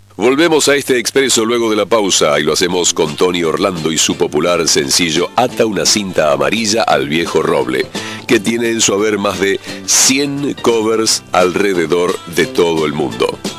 Volvemos a este expreso luego de la pausa y lo hacemos con Tony Orlando y su popular sencillo Ata una cinta amarilla al viejo roble, que tiene en su haber más de 100 covers alrededor de todo el mundo.